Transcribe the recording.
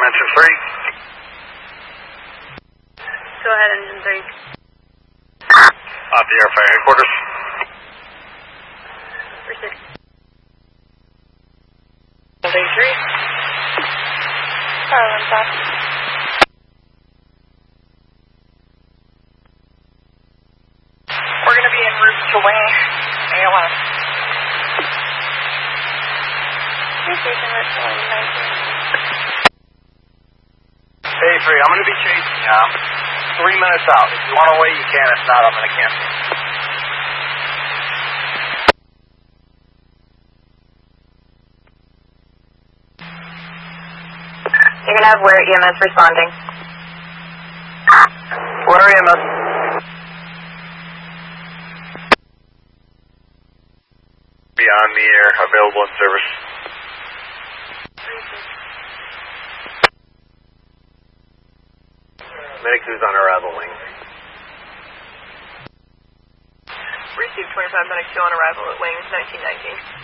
Engine 3. Go ahead, Engine 3. Off the Airfire Headquarters. Received. Day 3. Silence off. We're going to be en route to wing ALS. Station route to wing 19. Day 3, I'm going to be chasing you. 3 minutes out. If you want to wait, you can. If not, I'm going to cancel. You're going to have where EMS responding. Where EMS? Beyond the air, available in service. Medic 2's on arrival wing. Received 25 Medic 2 on arrival at wing 1919.